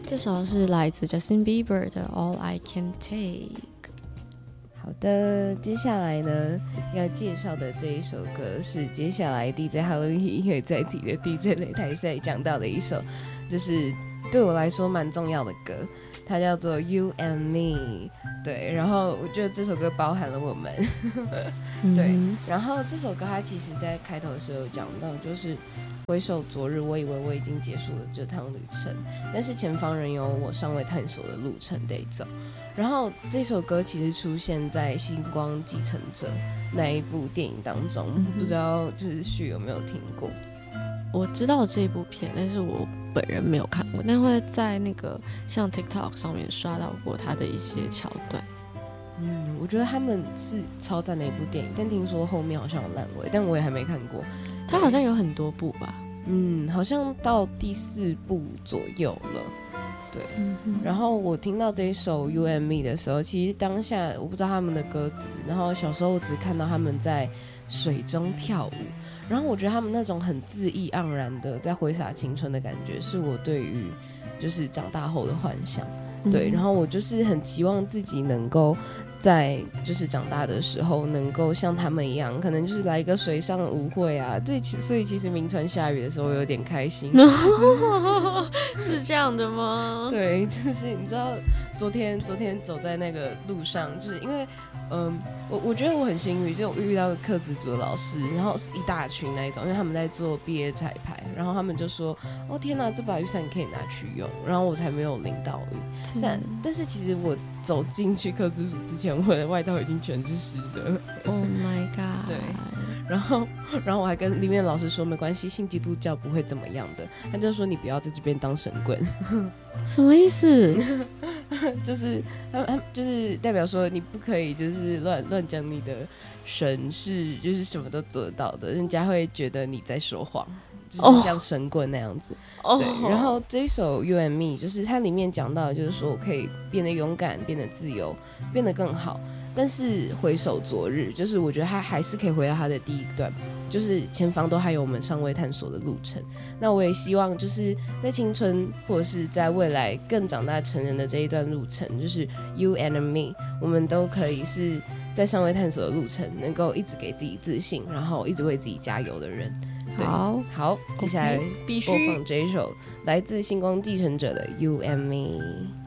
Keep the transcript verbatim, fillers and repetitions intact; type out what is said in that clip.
这首是来自 Justin Bieber 的 All I Can Take。 好的，接下来呢要介绍的这一首歌是接下来 D J Halloween 会在自己的 D J 擂台赛讲到的一首，就是对我来说蛮重要的歌，它叫做 You and Me。 对，然后我觉得这首歌包含了我们对、嗯，然后这首歌它其实在开头的时候有讲到，就是回首昨日，我以为我已经结束了这趟旅程，但是前方仍有我尚未探索的路程得走。然后这首歌其实出现在《星光继承者》那一部电影当中，嗯、不知道就是旭有没有听过？ 我知道这一部片，但是我本人没有看过，但会在那个像 TikTok 上面刷到过他的一些桥段。 嗯，我觉得他们是超赞的一部电影，但听说后面好像有烂尾，但我也还没看过。 他好像有很多部吧？ 嗯，好像到第四部左右了。对、嗯，然后我听到这一首 You and Me 的时候，其实当下我不知道他们的歌词，然后小时候我只看到他们在水中跳舞，然后我觉得他们那种很恣意盎然的在挥洒青春的感觉，是我对于就是长大后的幻想。对，然后我就是很期望自己能够在就是长大的时候能够像他们一样，可能就是来一个水上的舞会啊。对，所以其实鸣川下雨的时候我有点开心是这样的吗？ 对，就是你知道昨天昨天走在那个路上，就是因为嗯，我我觉得我很幸运，就我遇到课职组的老师，然后是一大群那一种，因为他们在做毕业彩排，然后他们就说：“哦天哪，这把雨伞可以拿去用。”然后我才没有淋到雨。但但是其实我走进去课职组之前，我的外套已经全是湿的。 Oh my god！ 对，然后然后我还跟里面的老师说，没关系，信基督教不会怎么样的。他就说你不要在这边当神棍。 什么意思？ 就是他他就是代表说你不可以就是乱乱讲你的神是就是什么都做得到的，人家会觉得你在说谎，就是像神棍那样子。Oh. 对，然后这一首 You and Me 就是它里面讲到的就是说我可以变得勇敢，变得自由，变得更好。但是回首昨日，就是我觉得他还是可以回到他的第一段，就是前方都还有我们尚未探索的路程。那我也希望就是在青春或者是在未来更长大成人的这一段路程，就是 You and Me， 我们都可以是在尚未探索的路程能够一直给自己自信，然后一直为自己加油的人。 好好，接下来必须播放这一首来自星光继承者的 You and Me。